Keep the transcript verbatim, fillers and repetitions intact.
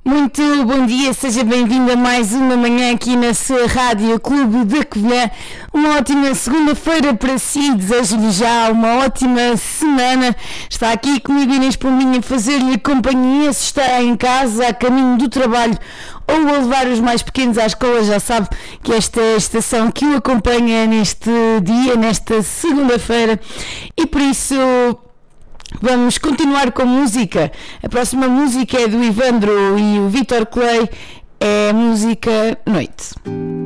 Muito bom dia, seja bem-vindo a mais uma manhã aqui na sua Rádio Clube da Covilhã. Uma ótima segunda-feira para si, desejo-lhe já uma ótima semana. Está aqui comigo Inês Pombinha a fazer-lhe companhia, se está em casa, a caminho do trabalho ou a levar os mais pequenos à escola, já sabe que esta é a estação que o acompanha neste dia, nesta segunda-feira, e por isso vamos continuar com música. A próxima música é do Ivandro e o Vítor Clay, é a música Noite.